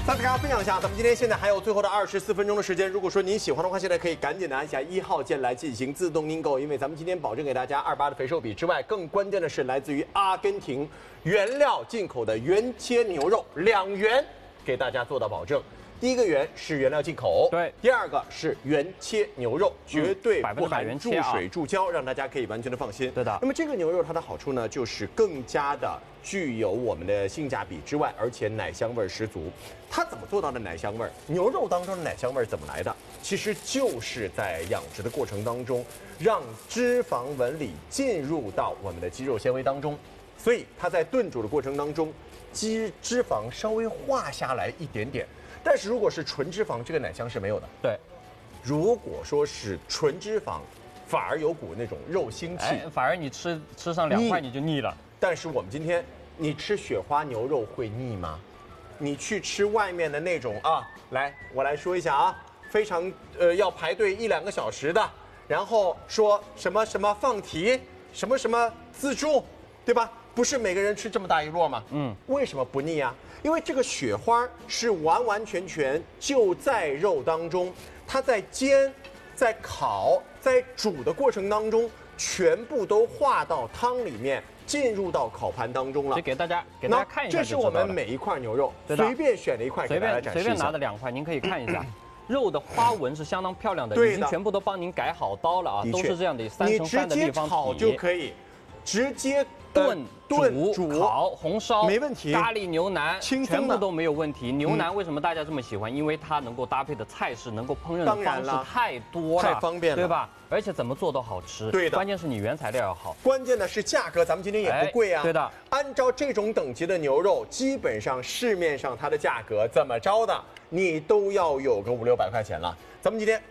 再给大家分享一下，咱们今天现在还有最后的24分钟的时间。如果说您喜欢的话，现在可以赶紧的按下1号键来进行自动订购，因为咱们今天保证给大家28的肥瘦比之外，更关键的是来自于阿根廷原料进口的原切牛肉2元，给大家做到保证。第一个元是原料进口， 对； 第二个是原切牛肉，绝对不含注 100% 水注胶，让大家可以完全的放心。 对的。 那么这个牛肉它的好处呢，就是更加的具有我们的性价比之外，而且奶香味十足。它怎么做到的奶香味儿？牛肉当中的奶香味儿怎么来的？其实就是在养殖的过程当中，让脂肪纹理进入到我们的肌肉纤维当中，所以它在炖煮的过程当中，脂肪稍微化下来一点点。但是如果是纯脂肪，这个奶香是没有的。 对， 如果说是纯脂肪，反而有股那种肉腥气， 反而你吃上2块你就腻了。 但是我们今天，你吃雪花牛肉会腻吗？你去吃外面的那种啊，来，我来说一下啊，非常要排队1、2个小时的，然后说什么什么放题，什么什么自助，对吧？不是每个人吃这么大一摞吗？为什么不腻啊？因为这个雪花是完完全全就在肉当中，它在煎、在烤、在煮的过程当中，全部都化到汤里面，进入到烤盘当中了。 就给大家看一下， 这是我们每一块牛肉，随便选了一块给大家展示一下。 随便拿的2块，您可以看一下。肉的花纹是相当漂亮的，已经全部都帮您改好刀了啊，都是这样的3×3的立方体。 你直接炒就可以，直接炖、煮、烤、红烧没问题。 咖喱牛腩全部都没有问题。牛腩为什么大家这么喜欢？因为它能够搭配的菜式、能够烹饪的方式太多了， 太方便了， 对吧？而且怎么做都好吃。 对的， 关键是你原材料要好。 关键的是价格，咱们今天也不贵啊。 对的， 按照这种等级的牛肉，基本上市面上它的价格怎么着的，你都要有个5、600块钱了。咱们今天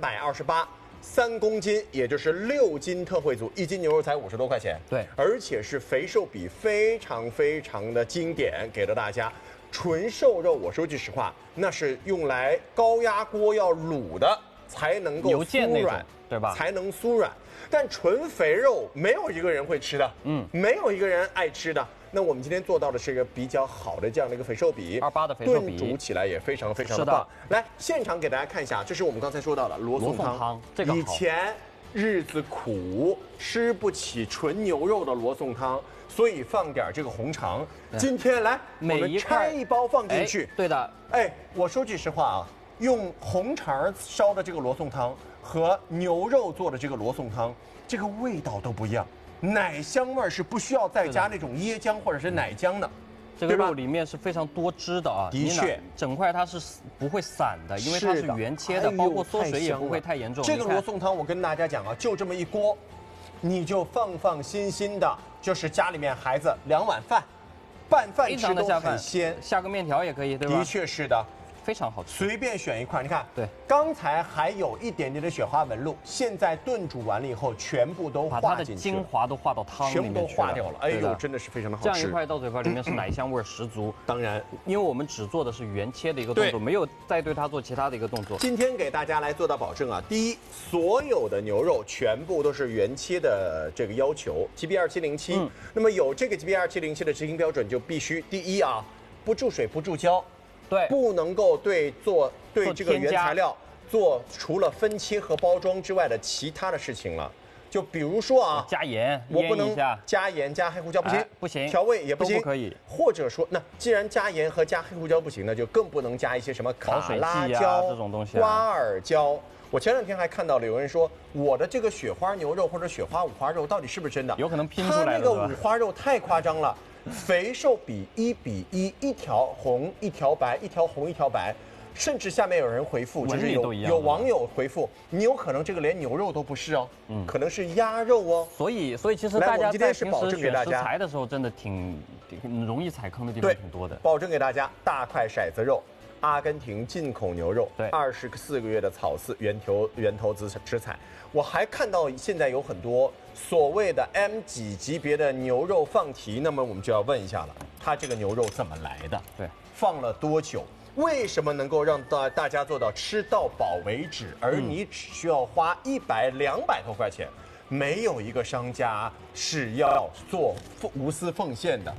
328，3公斤，也就是6斤特惠组，1斤牛肉才50多块钱。 对， 而且是肥瘦比非常的经典，给了大家。纯瘦肉，我说句实话，那是用来高压锅要卤的才能够酥软， 对吧？ 才能酥软。但纯肥肉没有一个人会吃的，没有一个人爱吃的。那我们今天做到的是一个比较好的这样的一个肥瘦比 ，28的肥瘦比， 炖煮起来也非常的棒。来，现场给大家看一下，这是我们刚才说到的罗宋汤。 这个好。 以前日子苦，吃不起纯牛肉的罗宋汤，所以放点这个红肠。今天来，我们拆一包放进去。 对的。 哎，我说句实话啊，用红肠烧的这个罗宋汤和牛肉做的这个罗宋汤，这个味道都不一样。奶香味是不需要再加那种椰浆或者是奶浆的， 这个肉里面是非常多汁的啊。 的确， 整块它是不会散的，因为它是原切的，包括缩水也不会太严重。 这个罗宋汤我跟大家讲啊，就这么一锅，你就放心的，就是家里面孩子2碗饭，拌饭吃都很鲜， 下个面条也可以，对吧？ 的确是的。 非常好吃， 随便选一块，你看， 对， 刚才还有一点点的雪花纹路，现在炖煮完了以后，全部都化进去了， 把它的精华都化到汤里面去了， 全部都化掉了。哎呦，真的是非常的好吃。 这样一块到嘴巴里面是奶香味十足。 当然， 因为我们只做的是原切的一个动作，没有再对它做其他的一个动作。 今天给大家来做到保证啊，第一，所有的牛肉全部都是原切的这个要求 GB2707。那么有这个 GB2707的执行标准，就必须第一啊，不注水不注胶。 对， 不能够对这个原材料做除了分切和包装之外的其他的事情了。就比如说啊， 加盐， 我不能加盐加黑胡椒，不行， 不行， 调味也不行， 不可以。 或者说，那既然加盐和加黑胡椒不行，那就更不能加一些什么卡拉椒、 这种东西、 瓜尔椒。我前2天还看到了有人说，我的这个雪花牛肉或者雪花五花肉到底是不是真的？ 有可能拼出来的。 它那个五花肉太夸张了。肥瘦比1比1，一条红一条白，一条红一条白，甚至下面有人回复，就是有网友回复，你有可能这个连牛肉都不是哦，可能是鸭肉哦。 所以其实大家在平时选食材的时候，真的挺容易踩坑的地方挺多的。 保证给大家大块骰子肉。阿根廷进口牛肉， 对 ，24个月的草饲源头直采。我还看到现在有很多所谓的 M 几级别的牛肉放题，那么我们就要问一下了，它这个牛肉怎么来的？ 对， 放了多久？为什么能够让大家做到吃到饱为止，而你只需要花100、200多块钱？没有一个商家是要做无私奉献的。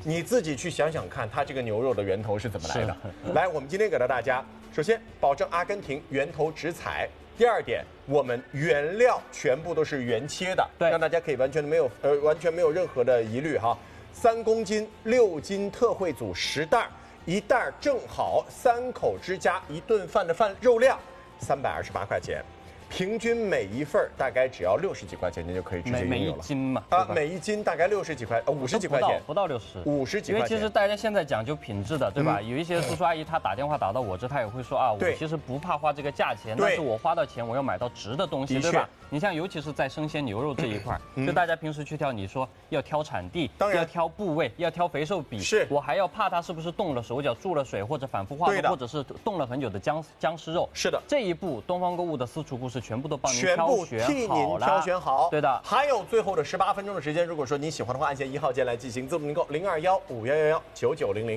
你自己去想想看，它这个牛肉的源头是怎么来的。来，我们今天给到大家，首先保证阿根廷源头直采。第二点，我们原料全部都是原切的， 对， 让大家可以完全没有任何的疑虑哈。3公斤6斤特惠组10袋，1袋正好3口之家1顿饭的肉量，328块钱。平均每一份大概只要60几块钱，您就可以直接拥有了。 每一斤嘛， 每一斤大概60几块，50几块钱， 不到60，50几块钱。因为其实大家现在讲究品质的，对吧？有一些叔叔阿姨他打电话打到我这，他也会说啊，我其实不怕花这个价钱，但是我花到钱我要买到值的东西，对吧？你像尤其是在生鲜牛肉这一块，就大家平时去挑，你说要挑产地，要挑部位，要挑肥瘦比， 是我还要怕它是不是冻了手脚、注了水或者反复化冻，或者是冻了很久的僵尸肉。 是的， 这一步东方购物的私厨故事全部都帮您替您挑选好， 对的。 还有最后的18分钟的时间，如果说您喜欢的话，按键1号键来进行自动订购，0215119900。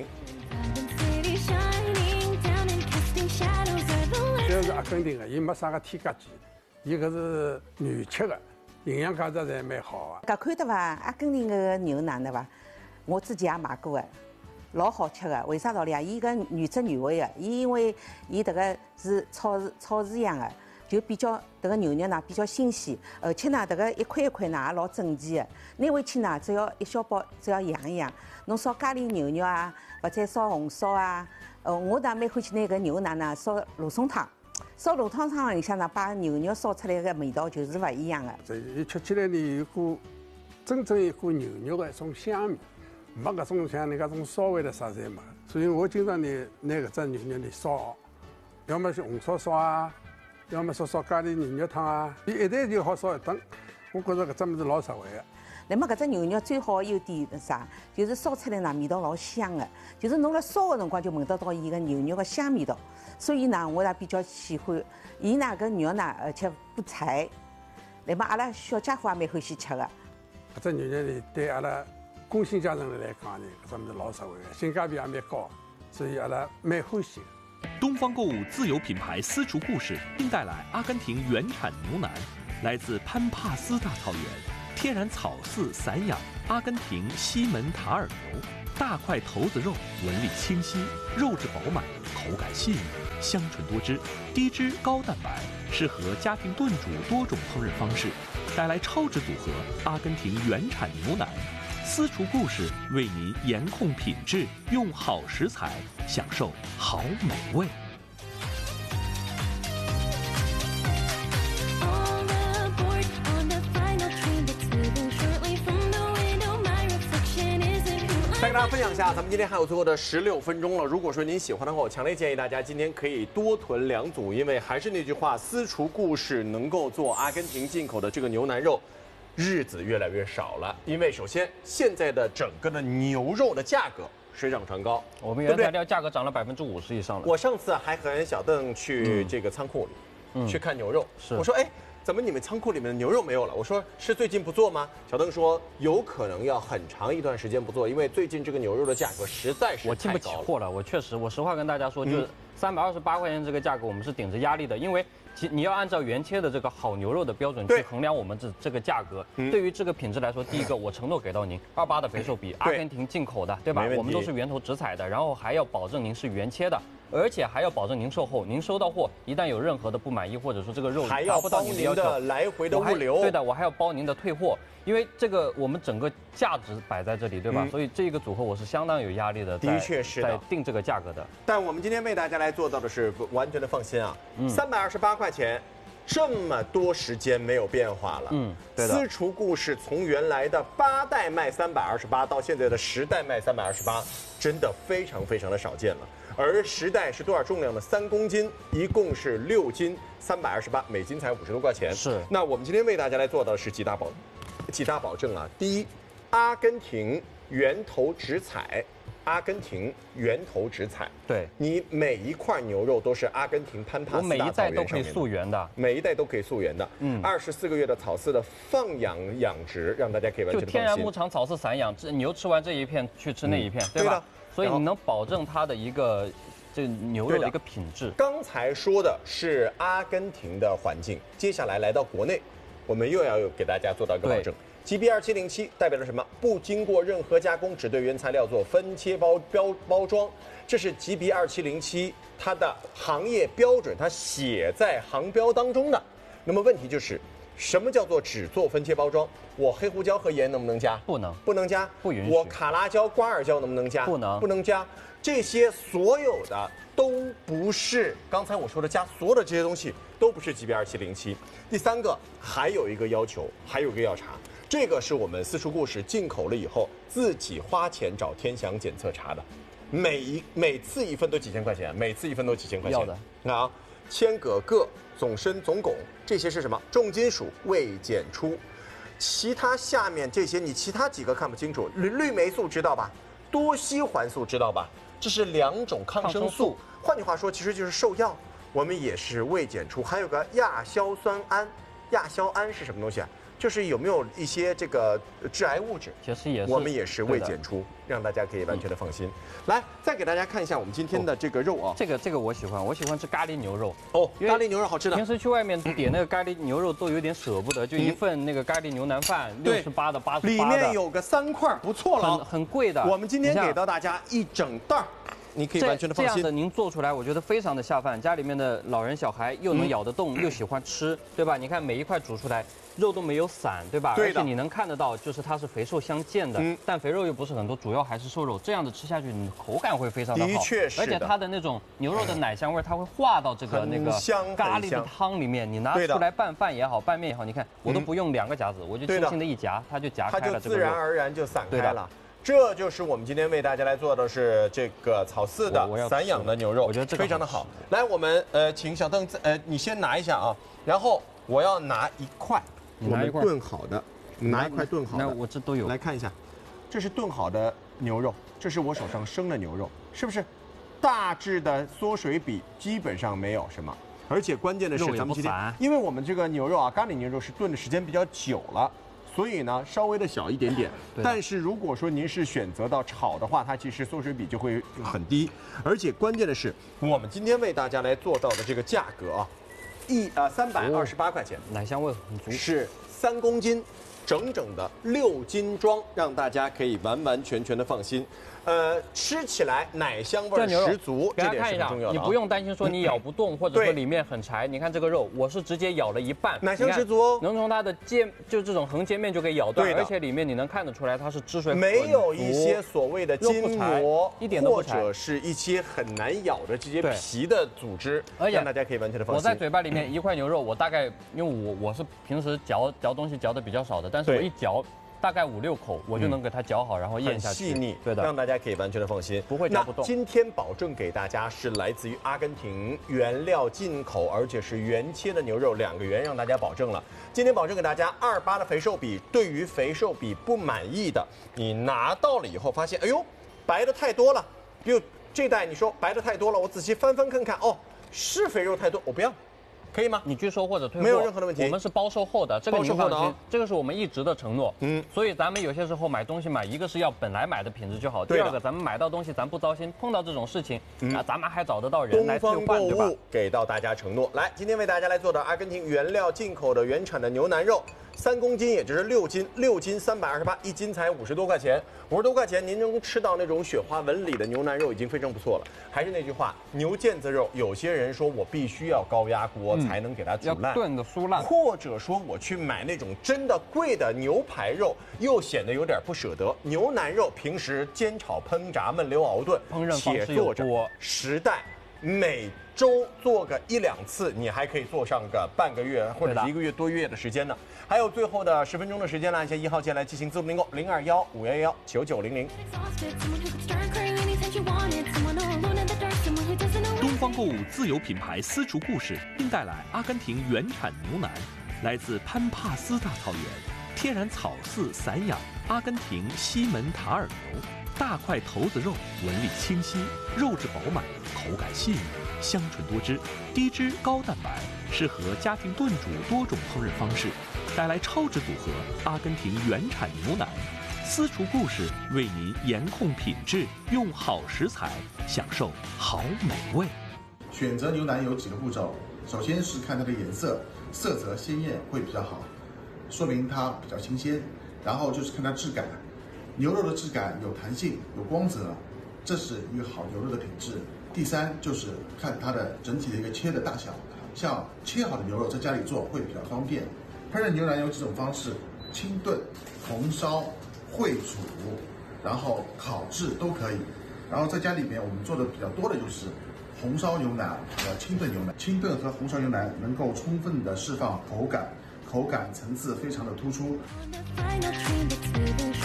这是阿根廷的，伊没啥个添加剂，伊搿是原切的，营养价值侪蛮好的。搿看得伐？阿根廷个牛腩对伐？我自己也买过的，老好吃的。为啥道理啊？伊搿原汁原味的，伊因为伊迭个是超市养的。就比较这个牛肉呢比较新鲜，而且呢这个一块一块呢也老整齐的。拿回去呢只要一小包，只要养一养。侬烧咖喱牛肉啊，或者烧红烧啊，我呢蛮欢喜拿个牛腩呢烧罗宋汤。烧罗宋汤里向呢，把牛肉烧出来的味道就是不一样的。 这伊吃起来呢有股真正一股牛肉的一种香味，没搿种像那种烧味的啥侪没。所以我经常呢拿搿只牛肉呢烧，要么是红烧烧啊。要么烧咖喱牛肉汤啊，伊一台就好烧一顿。我觉着搿只物事老实惠个。 那么搿只牛肉最好优点是啥？就是烧出来呢味道老香的，就是侬辣烧的辰光就闻得到伊个牛肉个香味道。所以呢，我也比较喜欢。伊呢搿肉呢，而且不柴。那么阿拉小家伙也蛮欢喜吃的。 搿只牛肉呢，对阿拉工薪家庭来讲呢，搿只物事老实惠个，性价比也蛮高，所以阿拉蛮欢喜。 东方购物自有品牌私厨故事，并带来阿根廷原产牛腩，来自潘帕斯大草原，天然草饲散养阿根廷西门塔尔牛，大块头子肉，纹理清晰，肉质饱满，口感细腻，香醇多汁，低脂高蛋白，适合家庭炖煮多种烹饪方式，带来超值组合阿根廷原产牛腩。私厨故事为您严控品质，用好食材，享受好美味。 再跟大家分享一下，咱们今天还有最后的16分钟了。如果说您喜欢的话，我强烈建议大家今天可以多囤2组，因为还是那句话，私厨故事能够做阿根廷进口的这个牛腩肉。日子越来越少了，因为首先现在的整个的牛肉的价格水涨船高， 我们原材料价格涨了50%以上了。 我上次还和小邓去这个仓库里，去看牛肉，我说哎，怎么你们仓库里面的牛肉没有了？我说是最近不做吗？小邓说有可能要很长一段时间不做，因为最近这个牛肉的价格实在是太高了。 我进不起货了，我确实，我实话跟大家说，就是328块钱这个价格，我们是顶着压力的，因为你要按照原切的这个好牛肉的标准去衡量我们这个价格。对于这个品质来说，第一个我承诺给到您28的肥瘦比，阿根廷进口的，对吧？我们都是源头直采的，然后还要保证您是原切的，而且还要保证您售后，您收到货一旦有任何的不满意，或者说这个肉达不到您的要求， 还要包您的来回的物流。 对的，我还要包您的退货。因为这个我们整个价值摆在这里，对吧？所以这个组合我是相当有压力的， 的确是在定这个价格的。 但我们今天为大家来做到的是完全的放心啊，328块钱，这么多时间没有变化了。对的。私厨故事从原来的8袋卖328到现在的10袋卖328，真的非常非常的少见了。而10袋是多少重量呢？3公斤，一共是6斤，328，每斤才50多块钱。 是。 那我们今天为大家来做到的是几大保证啊。第一，阿根廷源头直采。阿根廷源头直采， 对你每一块牛肉都是阿根廷潘帕斯大草原上面的， 我每一袋都可以溯源的， 每一袋都可以溯源的。24个月的草饲的放养养殖，让大家可以完全的放心。 就天然牧场草饲散养，牛吃完这一片去吃那一片，对吧？所以你能保证它的一个这个牛肉的一个品质。 刚才说的是阿根廷的环境，接下来来到国内，我们又要给大家做到一个保证。 GB2707代表了什么？不经过任何加工，只对原材料做分切包装，这是 GB2707它的行业标准，它写在航标当中的。那么问题就是，什么叫做只做分切包装？我黑胡椒和盐能不能加？ 不能， 不能加， 不允许。 我卡拉椒、瓜尔椒能不能加？ 不能， 不能加。这些所有的都不是刚才我说的加所有的这些东西都不是 GB2707。第三个还有一个要求，还有一个要查。这个是我们私厨故事进口了以后，自己花钱找天祥检测查的，每次一份都几千块钱，每次一份都几千块钱。 要的啊，铅、铬、铬、总砷、总汞，这些是什么？重金属未检出。其他下面这些你其他几个看不清楚，氯霉素知道吧？多烯环素知道吧？这是2种抗生素，换句话说，其实就是兽药，我们也是未检出。还有个亚硝酸胺，亚硝胺是什么东西啊？就是有没有一些这个致癌物质， 其实也是我们也是未检出，让大家可以完全的放心。来，再给大家看一下我们今天的这个肉啊， 这个我喜欢吃咖喱牛肉哦，咖喱牛肉好吃的。 平时去外面点那个咖喱牛肉都有点舍不得，就一份那个咖喱牛腩饭68的88的， 里面有个3块，不错了， 很贵的。 我们今天给到大家一整袋。你可以完全的放心。 这样的您做出来，我觉得非常的下饭。家里面的老人小孩又能咬得动，又喜欢吃，对吧？你看每一块煮出来，肉都没有散，对吧？ 对的。 而且你能看得到，就是它是肥瘦相间的，但肥肉又不是很多，主要还是瘦肉。这样子吃下去，你口感会非常的好。 的确是。 而且它的那种牛肉的奶香味，它会化到这个那个咖喱的汤里面。你拿出来拌饭也好，拌面也好，你看我都不用2个夹子，我就轻轻的一夹，它就夹开了这个肉。 它就自然而然就散开了。这就是我们今天为大家来做的是这个草饲的散养的牛肉， 我觉得这个非常的好。来，我们请小邓你先拿一下啊，然后我要拿一块，我们炖好的，拿一块炖好的。 那我这都有。 来看一下，这是炖好的牛肉，这是我手上生的牛肉，是不是？大致的缩水比基本上没有什么，而且关键的是咱们今天，因为我们这个牛肉啊，咖喱牛肉是炖的时间比较久了。所以呢，稍微的小一点点，但是如果说您是选择到炒的话，它其实缩水比就会很低，而且关键的是，我们今天为大家来做到的这个价格啊，328块钱， 奶香味很足， 是3公斤，整整的6斤装，让大家可以完完全全的放心。吃起来奶香味十足，这点是很重要的。 你不用担心说你咬不动，或者说里面很柴。你看这个肉，我是直接咬了一半， 奶香十足哦， 能从它的就这种横截面就给咬断，而且里面你能看得出来它是汁水很足， 没有一些所谓的筋膜， 一点都不柴， 或者是一些很难咬的这些皮的组织， 而且让大家可以完全的放心。 我在嘴巴里面一块牛肉，我大概因为我是平时嚼东西嚼的比较少的，但是我一嚼。大概5、6口，我就能给它嚼好，然后咽下去， 细腻， 对的， 让大家可以完全的放心， 不会嚼不动。 今天保证给大家是来自于阿根廷原料进口，而且是原切的牛肉，2个原让大家保证了。今天保证给大家28的肥瘦比，对于肥瘦比不满意的，你拿到了以后发现，哎呦，白的太多了，比如这袋你说白的太多了，我仔细翻看看，哦，是肥肉太多，我不要。可以吗？ 你拒收或者退货没有任何的问题。 我们是包售后的，这个您放心，这个是我们一直的承诺。所以咱们有些时候买东西一个是要本来买的品质就好，第二个咱们买到东西咱不糟心，碰到这种事情咱们还找得到人来退换，对吧？ 东方购物给到大家承诺。来，今天为大家来做的阿根廷原料进口的原产的牛腩肉。3公斤，也就是6斤328，1斤才50多块钱，50多块钱您能吃到那种雪花纹理的牛腩肉已经非常不错了。还是那句话，牛腱子肉，有些人说我必须要高压锅才能给它煮烂， 炖的酥烂， 或者说我去买那种真的贵的牛排肉，又显得有点不舍得。牛腩肉平时煎炒烹炸焖溜熬炖， 烹饪方式有多 ，10袋，每周做个1、2次，你还可以做上个半个月或者1个月多月的时间呢。还有最后的10分钟的时间了，先1号键来进行自动订购，0215119900。 东方购物自有品牌私厨故事，并带来阿根廷原产牛腩，来自潘帕斯大草原，天然草饲散养阿根廷西门塔尔牛，大块头子肉，纹理清晰，肉质饱满，口感细腻，香醇多汁，低脂高蛋白，适合家庭炖煮多种烹饪方式，带来超值组合阿根廷原产牛腩。私厨故事为您严控品质，用好食材享受好美味。 选择牛腩有几个步骤，首先是看它的颜色，色泽鲜艳会比较好，说明它比较新鲜。 然后就是看它质感，牛肉的质感有弹性、有光泽，这是一个好牛肉的品质。第三就是看它的整体的一个切的大小，像切好的牛肉在家里做会比较方便。烹饪牛腩有几种方式：清炖、红烧、烩煮，然后烤制都可以。然后在家里面我们做的比较多的就是红烧牛腩和清炖牛腩。清炖和红烧牛腩能够充分的释放口感层次非常的突出。